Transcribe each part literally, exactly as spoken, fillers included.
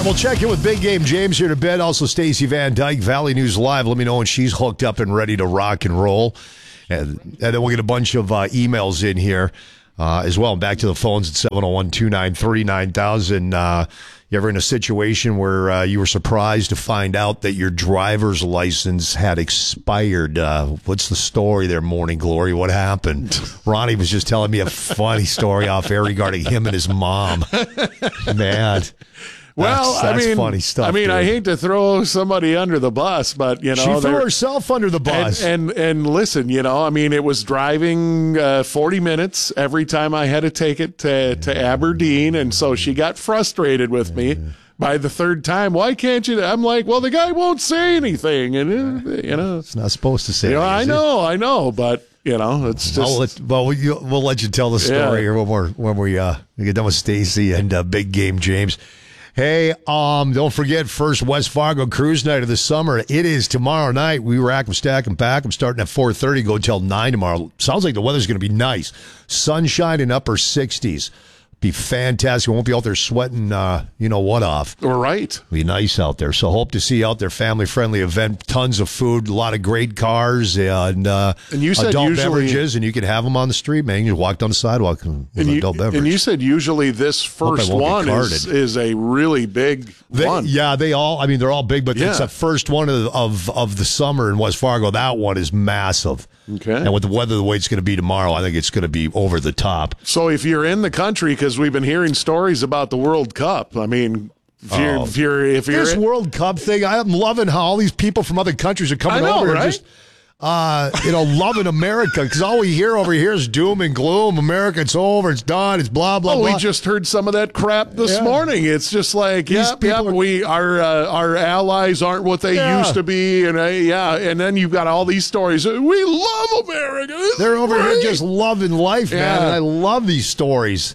we'll check in with Big Game James here to bed. Also, Stacey Van Dyke, Valley News Live. Let me know when she's hooked up and ready to rock and roll. And, and then we'll get a bunch of uh, emails in here uh, as well. Back to the phones at seven oh one, two nine three, nine thousand. Uh, you ever in a situation where uh, you were surprised to find out that your driver's license had expired? Uh, what's the story there, Morning Glory? What happened? Ronnie was just telling me a funny story off air regarding him and his mom. Man. Well, that's, that's I mean, funny stuff. I mean, dude. I hate to throw somebody under the bus, but you know, she threw herself under the bus. And, and and listen, you know, I mean, it was driving uh, forty minutes every time I had to take it to to Aberdeen, and so she got frustrated with me. By the third time, why can't you? I'm like, well, the guy won't say anything, and uh, you know, it's not supposed to say. You know, anything, I know, I know, but you know, it's just. Well, let, well we'll, we'll let you tell the story Yeah. here when we're when we uh we get done with Stacey and uh, Big Game James. Hey, um, don't forget, first West Fargo cruise night of the summer. It is tomorrow night. We rack them, stack and pack. I'm starting at four thirty, go till nine tomorrow. Sounds like the weather's going to be nice. Sunshine in upper sixties. Be fantastic. We won't be out there sweating, uh, you know what off. All right. Be nice out there. So hope to see you out there. Family-friendly event. Tons of food. A lot of great cars and, uh, and you said adult usually, beverages. And you can have them on the street, man. You just walk down the sidewalk with and an you, adult beverage. And you said usually this first one is, is a really big they, one. Yeah, they all, I mean, they're all big, but Yeah. it's the first one of, of, of the summer in West Fargo. That one is massive. Okay. And with the weather the way it's going to be tomorrow, I think it's going to be over the top. So if you're in the country, because we've been hearing stories about the World Cup, I mean, if you're, Oh. if you're, if you're This World Cup thing, I'm loving how all these people from other countries are coming I know, over right? and just, uh, you know, loving America. Because all we hear over here is doom and gloom. America, it's over, it's done, it's blah, blah, Oh, blah. we just heard some of that crap this Yeah. morning. It's just like, These yeah, yeah, people are- we our uh, our allies aren't what they Yeah. used to be, and uh, yeah, and then you've got all these stories. We love America. It's They're over great. here just loving life, man. Yeah. And I love these stories.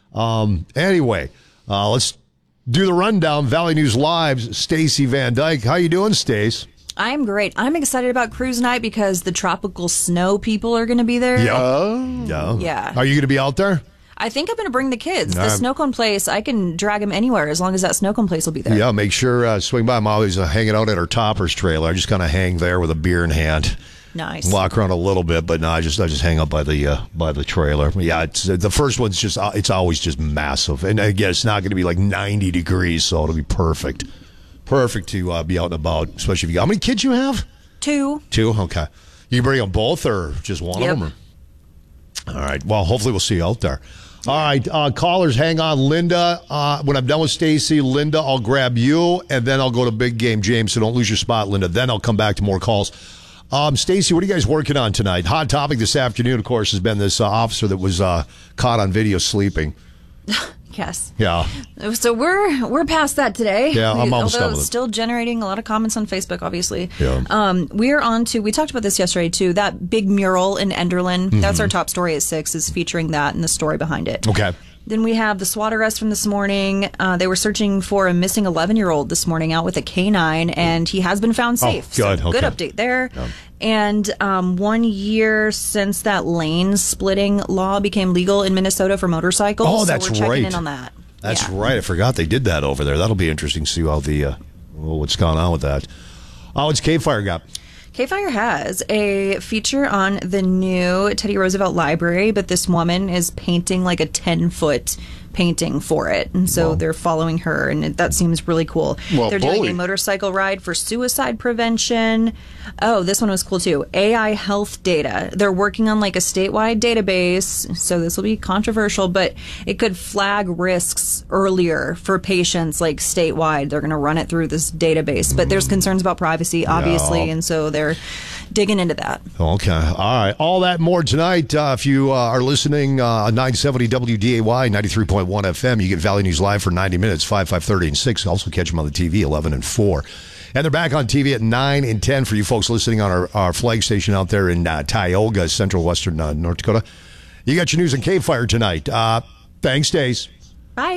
Um, anyway, uh, let's do the rundown. Valley News Live's Stacey Van Dyke. How you doing, Stace? I'm great. I'm excited about cruise night because the tropical snow people are going to be there. Yeah. yeah. Yeah. Are you going to be out there? I think I'm going to bring the kids. The Um, snow cone place, I can drag them anywhere as long as that snow cone place will be there. Yeah, make sure uh, swing by. I'm always uh, hanging out at our Toppers trailer. I just kind of hang there with a beer in hand. Nice. Walk around a little bit, but no, I just I just hang up by the uh, by the trailer. Yeah, it's the first one's just uh, it's always just massive, and again, it's not going to be like ninety degrees, so it'll be perfect, perfect to uh, be out and about. Especially if you got how many kids you have? Two. Two. Okay, you bring them both or just one Yep. of them? Or? All right. Well, hopefully we'll see you out there. All right, uh, callers, hang on. Linda, uh, when I'm done with Stacey, Linda, I'll grab you, and then I'll go to Big Game James, so don't lose your spot, Linda. Then I'll come back to more calls. Um, Stacey, what are you guys working on tonight? Hot topic this afternoon, of course, has been this uh, officer that was uh, caught on video sleeping. Yes. Yeah. So we're we're past that today. Yeah, I'm We- almost although done with it's it. still generating a lot of comments on Facebook, obviously. Yeah. Um, we're on to, we talked about this yesterday too, that big mural in Enderlin. Mm-hmm. That's our top story at six, is featuring that and the story behind it. Okay. Then we have the SWAT arrest from this morning. Uh, they were searching for a missing eleven-year-old this morning out with a K nine, and he has been found safe. Oh, good. So good Okay. update there. And um, one year since that lane splitting law became legal in Minnesota for motorcycles. Oh, that's so we're checking right. in on that. That's Yeah. right. I forgot they did that over there. That'll be interesting to see how the uh, well, what's going on with that. Oh, what's K-Fire got? K-Fire has a feature on the new Teddy Roosevelt Library, but this woman is painting like a ten-foot painting for it. And so Wow. they're following her, and it, that seems really cool. Well, they're doing bully. a motorcycle ride for suicide prevention. Oh, this one was cool too. A I health data. They're working on like a statewide database, so this will be controversial, but it could flag risks earlier for patients like statewide. They're going to run it through this database, but there's concerns about privacy, obviously, Yeah. and so they're digging into that. Okay. All right. All that more tonight. Uh, if you uh, are listening uh, on nine seventy W D A Y, ninety-three point one F M, you get Valley News Live for ninety minutes, five, five thirty, and six. Also catch them on the T V, eleven and four. And they're back on T V at nine and ten for you folks listening on our, our flag station out there in uh, Tioga, central western uh, North Dakota. You got your news on K-Fire tonight. Uh, thanks, Days. Bye.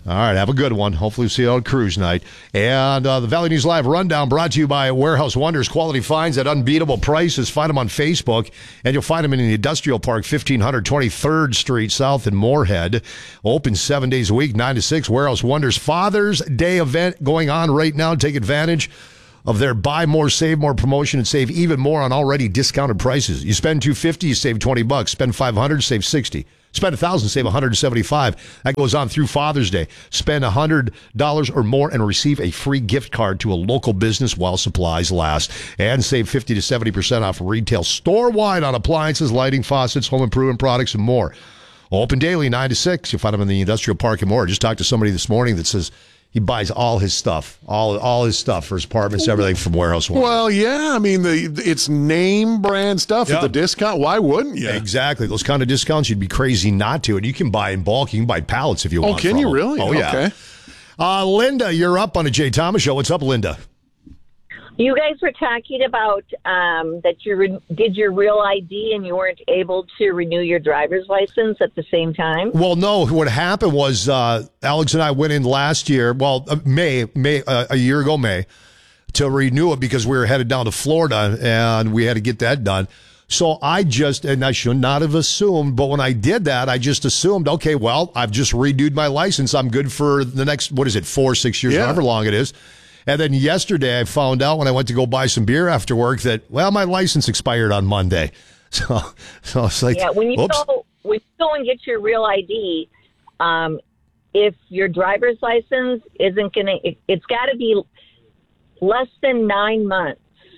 All right, have a good one. Hopefully we'll see you on cruise night. And uh, the Valley News Live Rundown brought to you by Warehouse Wonders. Quality finds at unbeatable prices. Find them on Facebook, and you'll find them in the Industrial Park, fifteen hundred twenty-third Street South in Moorhead. Open seven days a week, nine to six. Warehouse Wonders Father's Day event going on right now. Take advantage of their buy more, save more promotion and save even more on already discounted prices. You spend two hundred fifty dollars, you save twenty bucks. Spend five hundred dollars, save sixty dollars. Spend one thousand dollars, save one hundred seventy-five dollars. That goes on through Father's Day. Spend one hundred dollars or more and receive a free gift card to a local business while supplies last. And save fifty to seventy percent off retail store-wide on appliances, lighting, faucets, home improvement products, and more. Open daily, nine to six. You'll find them in the Industrial Park and more. I just talked to somebody this morning that says he buys all his stuff, all all his stuff for his apartments, everything from Warehouse Wonders. Well, yeah, I mean, the it's name brand stuff Yep. at the discount. Why wouldn't you? Exactly. Those kind of discounts, you'd be crazy not to. And you can buy in bulk. You can buy pallets if you Oh, want. can from you them. really? Oh, yeah. Okay. Uh, Linda, you're up on the Jay Thomas Show. What's up, Linda? You guys were talking about um, that you re- did your real I D and you weren't able to renew your driver's license at the same time. Well, no. What happened was uh, Alex and I went in last year, well, uh, May, May uh, a year ago, May, to renew it because we were headed down to Florida and we had to get that done. So I just, and I should not have assumed, but when I did that, I just assumed, okay, well, I've just renewed my license. I'm good for the next, what is it, four, six years, Yeah. however long it is. And then yesterday I found out when I went to go buy some beer after work that, well, my license expired on Monday. So, so it's like, Yeah, when you oops. go when you go and get your real I D, um, if your driver's license isn't going to, it, it's got to be less than nine months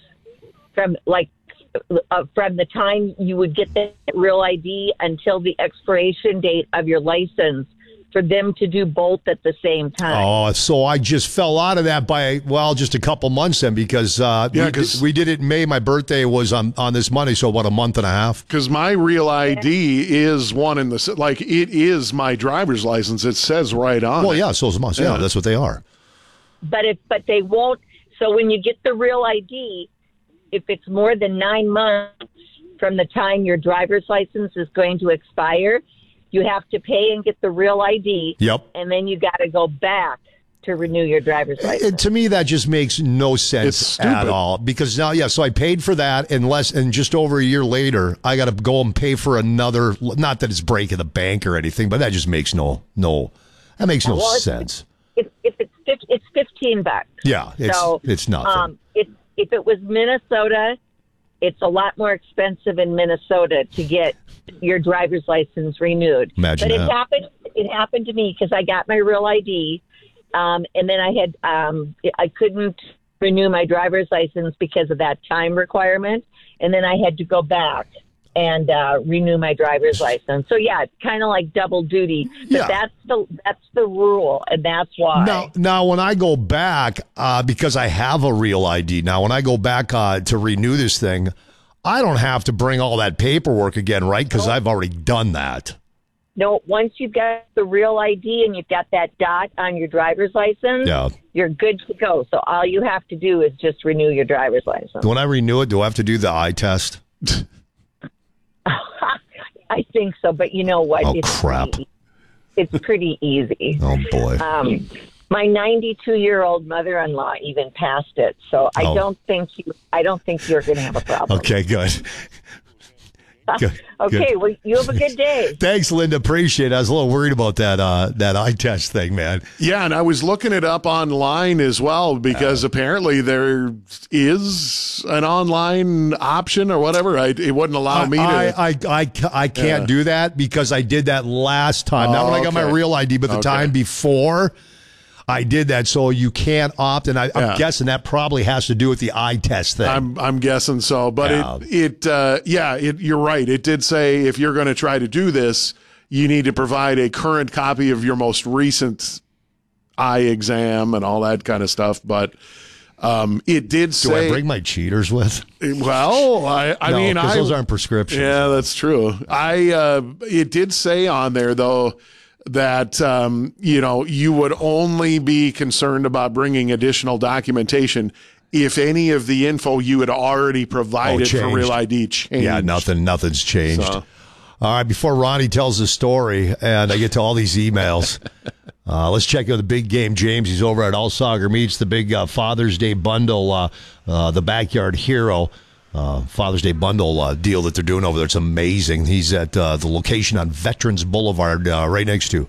from like uh, from the time you would get the real I D until the expiration date of your license for them to do both at the same time. Oh, so I just fell out of that by, well, just a couple months then because uh, Yeah, we, 'cause- did, we did it in May. My birthday was on, on this Monday, so about a month and a half. Because my real I D is one in the, like, it is my driver's license. It says right on Well, it. yeah, so is mine. Yeah, Yeah. that's what they are. But if but they won't. So when you get the real I D, if it's more than nine months from the time your driver's license is going to expire, you have to pay and get the real I D. Yep. And then you got to go back to renew your driver's license. It, to me, that just makes no It's sense stupid. at all. Because now, yeah, so I paid for that, and less, and just over a year later, I got to go and pay for another. Not that it's breaking the bank or anything, but that just makes no no. That makes no Well, it's- sense. If, if it's fif- it's fifteen bucks. Yeah, it's so, it's nothing. Um, if if it was Minnesota, it's a lot more expensive in Minnesota to get your driver's license renewed. Imagine but it that. happened. It happened to me because I got my real I D, um, and then I had um, I couldn't renew my driver's license because of that time requirement, and then I had to go back and uh, renew my driver's license. So yeah, it's kind of like double duty. But Yeah. that's the that's the rule, and that's why. Now, now, when I go back, uh, because I have a real I D now, when I go back uh, to renew this thing, I don't have to bring all that paperwork again, right? Because I've already done that. No, once you've got the real I D and you've got that dot on your driver's license, Yeah. you're good to go. So all you have to do is just renew your driver's license. When I renew it, do I have to do the eye test? I think so, but you know what? Oh, it's crap. Pretty, it's pretty easy. Oh, boy. Um, my ninety-two-year-old mother-in-law even passed it, so I Oh. don't think you. I don't think you're going to have a problem. Okay, good. Good, Okay, good. well, you have a good day. Thanks, Linda. Appreciate it. I was a little worried about that uh, that eye test thing, man. Yeah, and I was looking it up online as well because apparently there is an online option or whatever. I, it wouldn't allow me to. I, I, I, I can't Yeah. do that because I did that last time. Not Oh, when I got my okay. real I D, but the Okay. time before I did that. So you can't opt. And I, I'm Yeah. guessing that probably has to do with the eye test thing. I'm I'm guessing so, but Yeah. it it uh, yeah, it, you're right. It did say if you're going to try to do this, you need to provide a current copy of your most recent eye exam and all that kind of stuff. But um, it did do say, I bring my cheaters with? well, I I no, mean, because I those aren't prescriptions. yeah, that's true. I uh, it did say on there though that um, you know you would only be concerned about bringing additional documentation if any of the info you had already provided for changed. Real I D changed. Yeah, nothing, nothing's changed. So- All right, before Ronnie tells the story and I get to all these emails, Uh, let's check out the big game, James. He's over at All Sauger Meats, the big uh, Father's Day bundle, uh, uh, the Backyard Hero uh, Father's Day bundle uh, deal that they're doing over there. It's amazing. He's at uh, the location on Veterans Boulevard, uh, right next to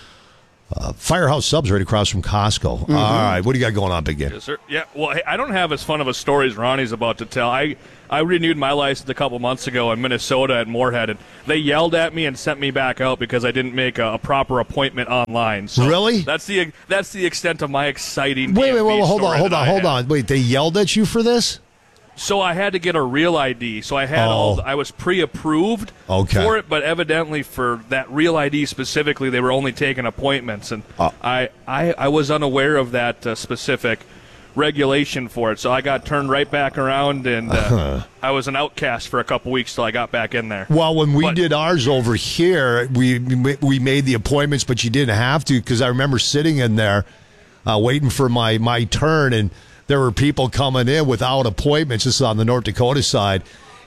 uh, Firehouse Subs, right across from Costco. Mm-hmm. All right, what do you got going on, big game? Yes, sir. Yeah, well, hey, I don't have as fun of a story as Ronnie's about to tell. I I renewed my license a couple months ago in Minnesota at Moorhead, and they yelled at me and sent me back out because I didn't make a, a proper appointment online. So really? That's the that's the extent of my exciting. Wait, wait, wait, wait hold on, hold on, hold had. on. Wait, they yelled at you for this? So I had to get a real I D. So I had oh. all. I was pre-approved okay. for it, but evidently for that real I D specifically, they were only taking appointments, and oh. I, I I was unaware of that uh, specific regulation for it. So I got turned right back around, and uh, uh-huh. I was an outcast for a couple weeks till I got back in there. Well, when we but, did ours over here, we we made the appointments, but you didn't have to because I remember sitting in there uh, waiting for my my turn, and there were people coming in without appointments. This is on the North Dakota side,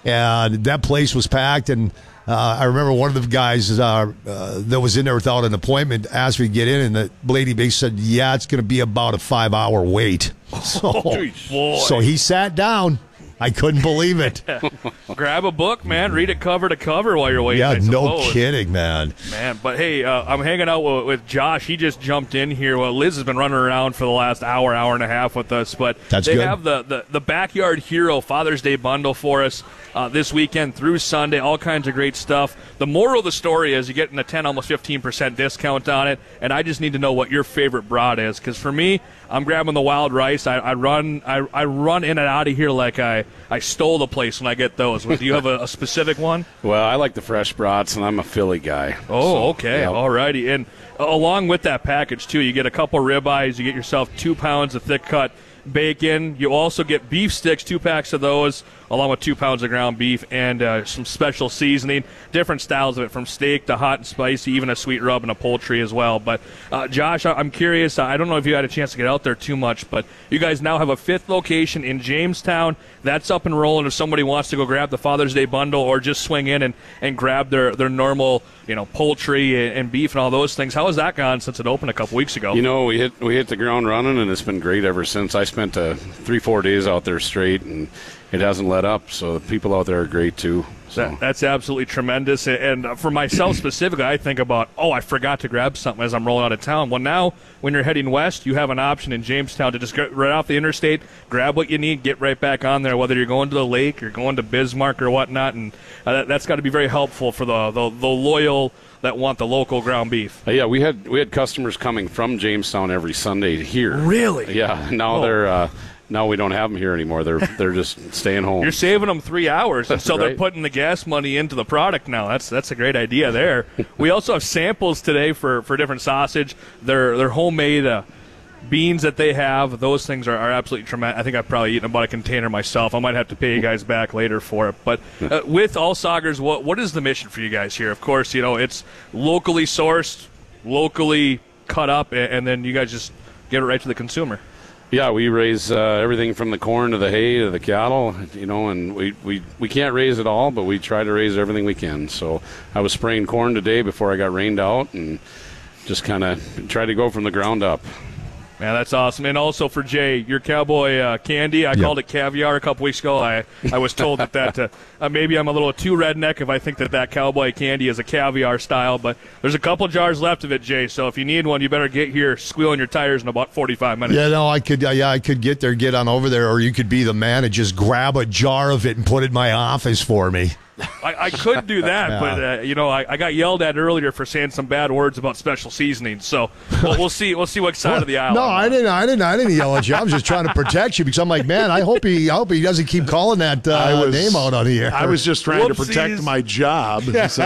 and that place was packed. And uh, I remember one of the guys uh, uh, that was in there without an appointment asked me to get in, and the lady basically said, "Yeah, it's going to be about a five-hour wait." So, oh, so he sat down. I couldn't believe it. Grab a book, man. Read it cover to cover while you're waiting. Yeah, I no kidding, man. Man, but hey, uh, I'm hanging out with, with Josh. He just jumped in here. Well, Liz has been running around for the last hour, hour and a half with us. But That's they good. have the, the, the Backyard Hero Father's Day bundle for us uh, this weekend through Sunday. All kinds of great stuff. The moral of the story is you're getting a ten, almost fifteen percent discount on it. And I just need to know what your favorite brat is. Because for me, I'm grabbing the wild rice. I, I run I, I run in and out of here like I, I stole the place when I get those. Do you have a, a specific one? Well, I like the fresh brats, and I'm a Philly guy. Oh, so, okay. Yeah. All righty. And along with that package, too, you get a couple ribeyes. You get yourself two pounds of thick-cut bacon. You also get beef sticks, two packs of those, along with two pounds of ground beef and uh, some special seasoning, different styles of it, from steak to hot and spicy, even a sweet rub and a poultry as well. But, uh, Josh, I'm curious. I don't know if you had a chance to get out there too much, but you guys now have a fifth location in Jamestown. That's up and rolling if somebody wants to go grab the Father's Day bundle or just swing in and, and grab their, their normal, you know, poultry and beef and all those things. How has that gone since it opened a couple weeks ago? You know, we hit we hit the ground running, and it's been great ever since. I spent uh, three, four days out there straight, and it hasn't let up. So the people out there are great, too. So. That, that's absolutely tremendous. And for myself specifically, I think about, oh, I forgot to grab something as I'm rolling out of town. Well, now when you're heading west, you have an option in Jamestown to just get right off the interstate, grab what you need, get right back on there, whether you're going to the lake or going to Bismarck or whatnot. And uh, that, that's got to be very helpful for the, the, the loyal that want the local ground beef. Uh, yeah, we had we had customers coming from Jamestown every Sunday here. Really? Yeah. Now oh. they're uh, now we don't have them here anymore. They're they're just staying home. You're saving them three hours, and so right. they're putting the gas money into the product now. That's that's a great idea there. We also have samples today for, for different sausage. They're they're homemade uh, beans that they have. Those things are, are absolutely tremendous. I think I've probably eaten about a container myself. I might have to pay you guys back later for it. But uh, with All Saugers, what what is the mission for you guys here? Of course, you know, it's locally sourced, locally cut up, and, and then you guys just get it right to the consumer. Yeah, we raise uh, everything from the corn to the hay to the cattle, you know, and we, we, we can't raise it all, but we try to raise everything we can. So I was spraying corn today before I got rained out, and just kind of try to go from the ground up. Man, that's awesome. And also for Jay, your cowboy uh, candy, I yep. called it caviar a couple weeks ago. I, I was told that, that uh, uh, maybe I'm a little too redneck if I think that that cowboy candy is a caviar style, but there's a couple jars left of it, Jay, so if you need one, you better get here squealing your tires in about forty-five minutes. Yeah, no, I could. Uh, yeah, I could get there, get on over there, or you could be the man and just grab a jar of it and put it in my office for me. I, I could do that, yeah. but uh, you know, I, I got yelled at earlier for saying some bad words about special seasonings. So we'll, we'll see. We'll see what side of the aisle. No, I'm I on. didn't. I didn't. I didn't yell at you. I was just trying to protect you because I'm like, man, I hope he. I hope he doesn't keep calling that uh, I was, name out on here. I was just trying Whoopsies. to protect my job.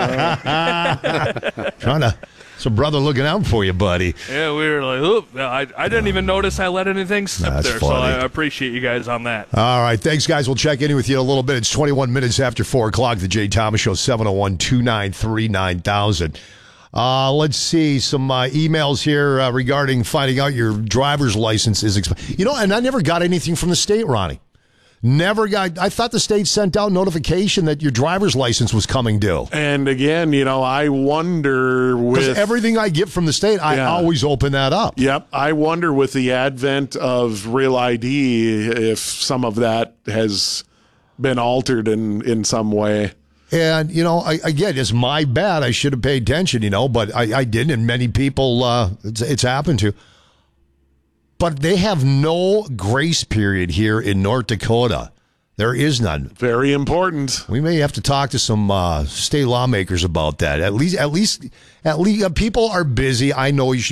So. trying to. So, brother, looking out for you, buddy. Yeah, we were like, oop, I, I didn't even notice I let anything slip That's there. funny. So I appreciate you guys on that. All right. Thanks, guys. We'll check in with you in a little bit. It's twenty-one minutes after four o'clock. The Jay Thomas Show, seven oh one, two nine three, nine thousand. Uh, let's see some uh, emails here uh, regarding finding out your driver's license is expired. You know, and I never got anything from the state, Ronnie. Never got. I thought the state sent out notification that your driver's license was coming due. And again, you know, I wonder Because with everything I get from the state, I Yeah. always open that up. Yep, I wonder with the advent of Real I D if some of that has been altered in in some way. And, you know, I, again, it's my bad. I should have paid attention, you know, but I, I didn't, and many people uh, it's, it's happened to. But they have no grace period here in North Dakota. There is none. Very important. We may have to talk to some uh, state lawmakers about that. At least, at least, at least, uh, people are busy. I know you should.